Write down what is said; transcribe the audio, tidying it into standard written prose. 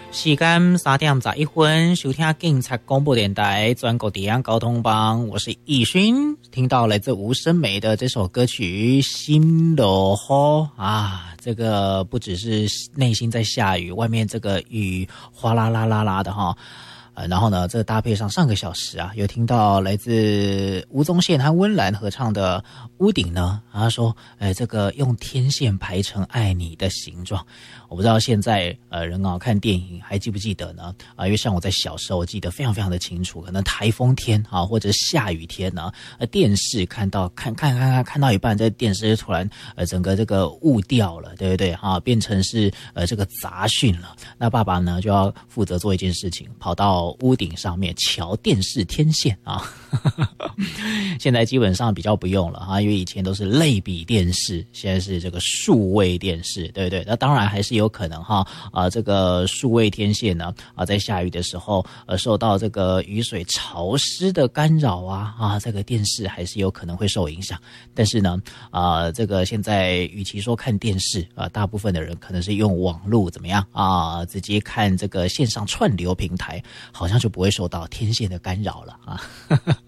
时间3:11，收听警察广播电台全国治安交通帮，我是奕勋。听到来自吴声梅的这首歌曲《心落雨》啊，这个不只是内心在下雨，外面这个雨哗啦啦啦啦的哈。然后呢，这搭配上上个小时啊，有听到来自吴宗宪和温岚合唱的《屋顶》呢，他说，这个用天线排成爱你的形状。我不知道现在人啊看电影还记不记得呢？因为像我在小时候，我记得非常非常的清楚，可能台风天啊，或者下雨天呢，电视看到一半，这电视突然整个这个雾掉了，对不对哈？变成是这个杂讯了。那爸爸呢就要负责做一件事情，跑到屋顶上面瞧电视天线啊。现在基本上比较不用了啊，因为以前都是类比电视，现在是这个数位电视，对不对？那当然还是有可能哈这个数位天线呢在下雨的时候受到这个雨水潮湿的干扰这个电视还是有可能会受影响。但是呢这个现在与其说看电视大部分的人可能是用网络怎么样直接看这个线上串流平台，好像就不会受到天线的干扰了啊。